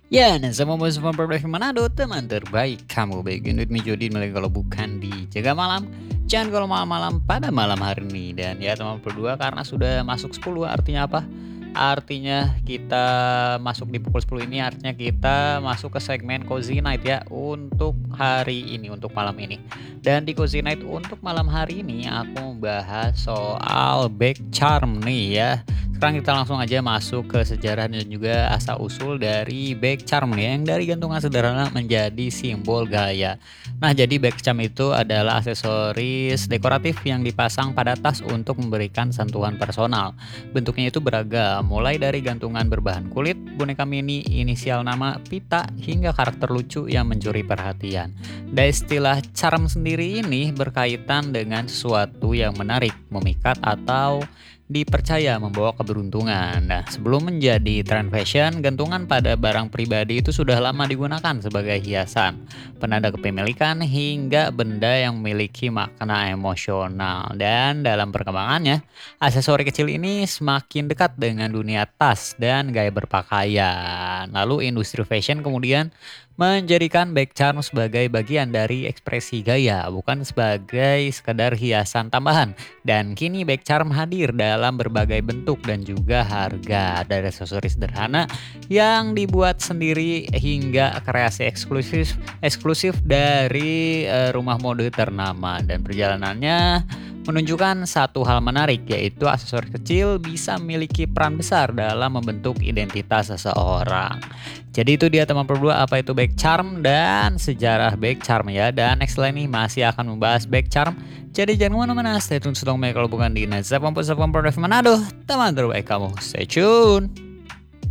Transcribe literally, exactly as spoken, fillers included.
Ya, dan semua semua Perfect Manado, teman terbaik kamu. Baik Gendut Mijodin mulai kalau bukan di Jaga Malam, jangan kalau malam-malam pada malam hari ini. Dan ya teman berdua karena sudah masuk sepuluh artinya apa? Artinya kita masuk di pukul sepuluh ini artinya kita masuk ke segmen Cozy Night ya untuk hari ini, untuk malam ini. Dan di Cozy Night untuk malam hari ini aku membahas soal back charm nih ya. Sekarang kita langsung aja masuk ke sejarah dan juga asal-usul dari back charm nih, yang dari gantungan sederhana menjadi simbol gaya. Nah, jadi back charm itu adalah aksesoris dekoratif yang dipasang pada tas untuk memberikan sentuhan personal. Bentuknya itu beragam, mulai dari gantungan berbahan kulit, boneka mini, inisial nama, pita, hingga karakter lucu yang mencuri perhatian. Dan istilah charm sendiri ini berkaitan dengan sesuatu yang menarik, memikat, atau dipercaya membawa keberuntungan. Nah, sebelum menjadi tren fashion, gantungan pada barang pribadi itu sudah lama digunakan sebagai hiasan, penanda kepemilikan, hingga benda yang memiliki makna emosional. Dan dalam perkembangannya, aksesori kecil ini semakin dekat dengan dunia tas dan gaya berpakaian. Lalu industri fashion kemudian menjadikan back charm sebagai bagian dari ekspresi gaya, bukan sebagai sekedar hiasan tambahan. Dan kini back charm hadir dalam berbagai bentuk dan juga harga, dari aksesoris sederhana yang dibuat sendiri hingga kreasi eksklusif eksklusif dari eh, rumah mode ternama. Dan perjalanannya menunjukkan satu hal menarik, yaitu aksesoris kecil bisa memiliki peran besar dalam membentuk identitas seseorang. Jadi itu dia teman berdua, apa itu back charm dan sejarah back charm ya. Dan next line nih masih akan membahas back charm. Jadi jangan kemana-mana, stay tune sedang kalau bukan di Nazap Kompos Kompor Manado, teman terbaik kamu. Stay tune.